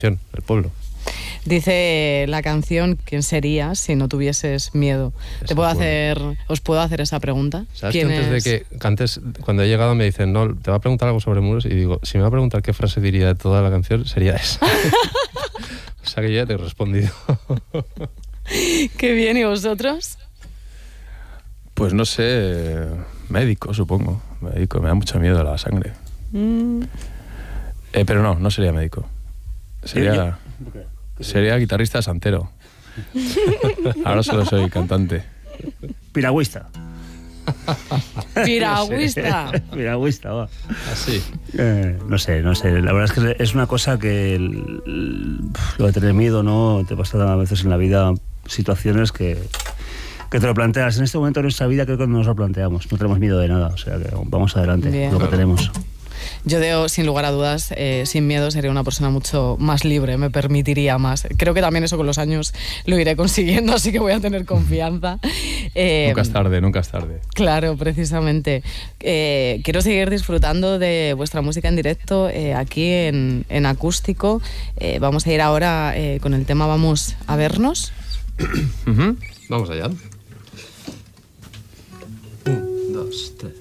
El pueblo. Dice la canción, ¿quién serías si no tuvieses miedo? ¿Os puedo hacer esa pregunta? ¿Sabes que antes, cuando he llegado me dicen, no, te va a preguntar algo sobre muros? Y digo, si me va a preguntar qué frase diría de toda la canción, sería esa. O sea que ya te he respondido. Qué bien, ¿y vosotros? Pues no sé, médico, supongo. Médico, me da mucho miedo la sangre. Pero no sería médico. Sería guitarrista santero. Ahora solo soy cantante. Piragüista. Piragüista. Piragüista, va. Así. No sé. La verdad es que es una cosa que lo de tener miedo, ¿no? Te pasa a veces en la vida situaciones que te lo planteas. En este momento de nuestra vida creo que no nos lo planteamos. No tenemos miedo de nada. O sea que vamos adelante. Bien. Lo que tenemos. Yo, sin lugar a dudas, sin miedo sería una persona mucho más libre, me permitiría más. Creo que también eso con los años lo iré consiguiendo, así que voy a tener confianza. Nunca es tarde. Claro, precisamente. Quiero seguir disfrutando de vuestra música en directo aquí en acústico. Vamos a ir ahora con el tema Vamos a vernos. Vamos allá. 1, 2, 3.